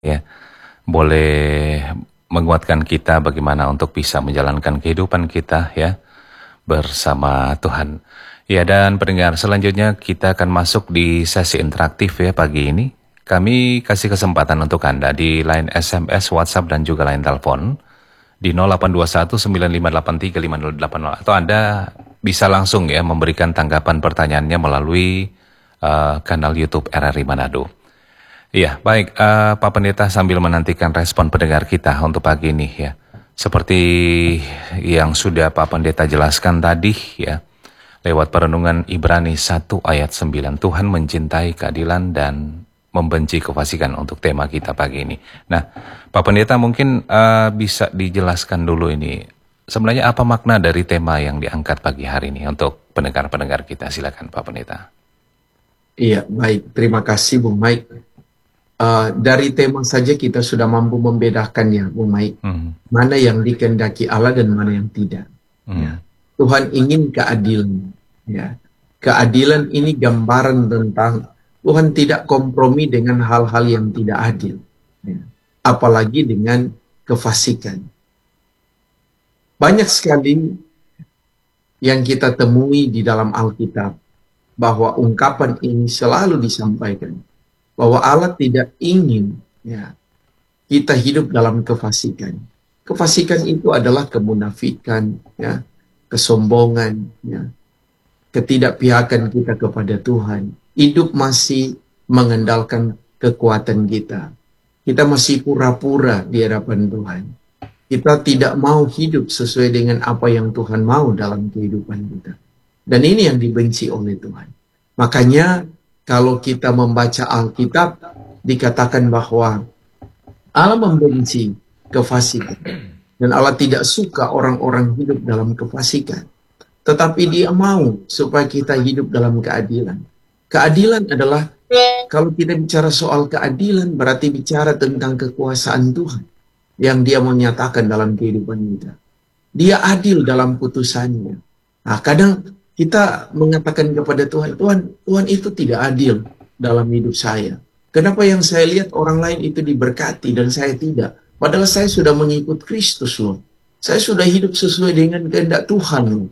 ya, boleh menguatkan kita bagaimana untuk bisa menjalankan kehidupan kita ya bersama Tuhan. Ya, dan pendengar, selanjutnya kita akan masuk di sesi interaktif ya pagi ini. Kami kasih kesempatan untuk Anda di line SMS, WhatsApp, dan juga line telepon di 0821 9583 5080, atau Anda bisa langsung ya memberikan tanggapan pertanyaannya melalui kanal YouTube RRI Manado. Iya, baik Pak Pendeta, sambil menantikan respon pendengar kita untuk pagi ini ya. Seperti yang sudah Pak Pendeta jelaskan tadi ya, lewat perenungan Ibrani 1 ayat 9, Tuhan mencintai keadilan dan membenci kefasikan untuk tema kita pagi ini. Nah, Pak Pendeta mungkin bisa dijelaskan dulu ini, sebenarnya apa makna dari tema yang diangkat pagi hari ini untuk pendengar-pendengar kita. Silakan Pak Pendeta. Iya, baik. Terima kasih, Bung Mike. Dari tema saja kita sudah mampu membedakannya, Bung Mike. Mana yang dikehendaki Allah dan mana yang tidak. Ya. Tuhan ingin keadilan. Ya. Keadilan ini gambaran tentang Tuhan tidak kompromi dengan hal-hal yang tidak adil. Ya. Apalagi dengan kefasikan. Banyak sekali yang kita temui di dalam Alkitab bahwa ungkapan ini selalu disampaikan. Bahwa Allah tidak ingin ya, kita hidup dalam kefasikan. Kefasikan itu adalah kemunafikan, ya, kesombongan, ya, ketidakpihakan kita kepada Tuhan. Hidup masih mengandalkan kekuatan kita. Kita masih pura-pura di hadapan Tuhan. Kita tidak mau hidup sesuai dengan apa yang Tuhan mau dalam kehidupan kita. Dan ini yang dibenci oleh Tuhan. Makanya kalau kita membaca Alkitab, dikatakan bahwa Allah membenci kefasikan. Dan Allah tidak suka orang-orang hidup dalam kefasikan. Tetapi Dia mau supaya kita hidup dalam keadilan. Keadilan adalah, kalau kita bicara soal keadilan, berarti bicara tentang kekuasaan Tuhan yang Dia menyatakan dalam kehidupan kita. Dia adil dalam putusannya. Nah, kadang kita mengatakan kepada Tuhan, Tuhan itu tidak adil dalam hidup saya. Kenapa yang saya lihat orang lain itu diberkati dan saya tidak? Padahal saya sudah mengikut Kristus loh. Saya sudah hidup sesuai dengan kehendak Tuhan loh.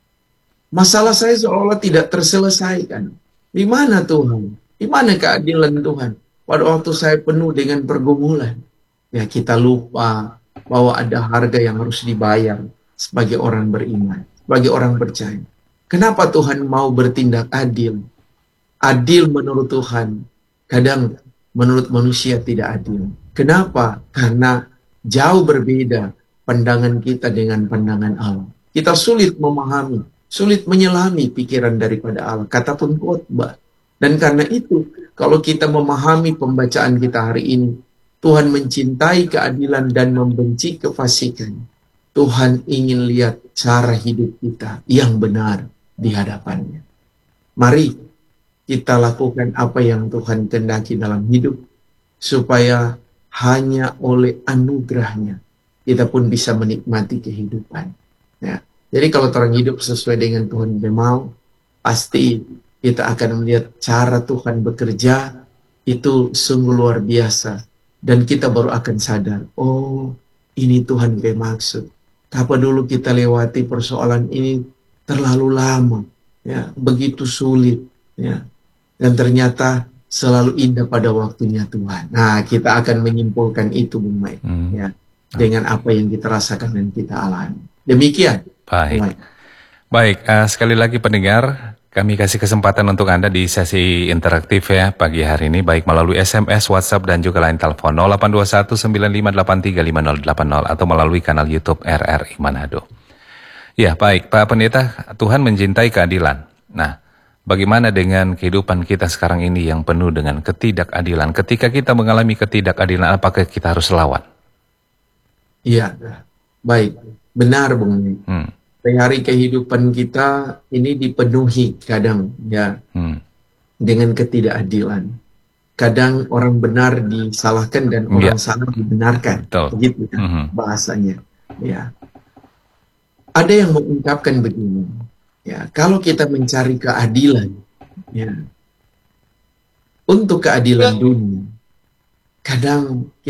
Masalah saya seolah tidak terselesaikan. Di mana Tuhan? Di mana keadilan Tuhan? Pada waktu saya penuh dengan pergumulan. Ya, kita lupa bahwa ada harga yang harus dibayar sebagai orang beriman, sebagai orang percaya. Kenapa Tuhan mau bertindak adil? Adil menurut Tuhan, kadang menurut manusia tidak adil. Kenapa? Karena jauh berbeda pandangan kita dengan pandangan Allah. Kita sulit memahami, sulit menyelami pikiran daripada Allah. Kata pun khotbah. Dan karena itu, kalau kita memahami pembacaan kita hari ini, Tuhan mencintai keadilan dan membenci kefasikan. Tuhan ingin lihat cara hidup kita yang benar di hadapannya. Mari kita lakukan apa yang Tuhan kehendaki dalam hidup, supaya hanya oleh anugerahnya kita pun bisa menikmati kehidupan. Ya. Jadi kalau orang hidup sesuai dengan Tuhan mau, pasti kita akan melihat cara Tuhan bekerja itu sungguh luar biasa. Dan kita baru akan sadar, oh ini Tuhan kayak maksud. Apa dulu kita lewati persoalan ini terlalu lama, ya, begitu sulit, ya, dan ternyata selalu indah pada waktunya Tuhan. Nah, kita akan menyimpulkan itu, Bung Mike, ya, dengan apa yang kita rasakan dan kita alami. Demikian. Baik, baik. Sekali lagi pendengar, kami kasih kesempatan untuk Anda di sesi interaktif ya pagi hari ini, baik melalui SMS, WhatsApp, dan juga line telepon 0821 9583 5080 atau melalui kanal YouTube RRI Manado. Ya, baik Pak Pendeta, Tuhan mencintai keadilan. Nah, bagaimana dengan kehidupan kita sekarang ini yang penuh dengan ketidakadilan? Ketika kita mengalami ketidakadilan, apakah kita harus lawan? Iya, baik. Benar, Bung. Hari kehidupan kita ini dipenuhi kadang ya dengan ketidakadilan. Kadang orang benar disalahkan dan orang salah dibenarkan. Begitu ya, bahasanya. Ya. Ada yang mengungkapkan begini, ya, kalau kita mencari keadilan, ya, untuk keadilan dunia, kadang